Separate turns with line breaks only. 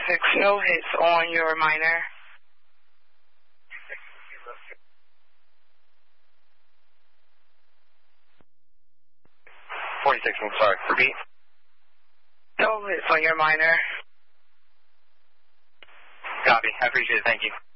46, no hits on your minor.
46, I'm sorry. Repeat.
No hits on your minor.
Copy. I appreciate it. Thank you.